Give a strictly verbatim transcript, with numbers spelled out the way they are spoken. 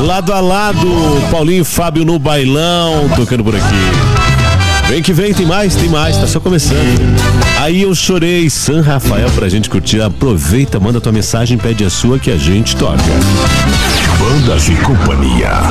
Lado a lado, Paulinho e Fábio no bailão, tocando por aqui. Vem que vem, tem mais, tem mais, tá só começando. Aí eu chorei, San Rafael pra gente curtir. Aproveita, manda tua mensagem, pede a sua que a gente toca. Bandas e Companhia.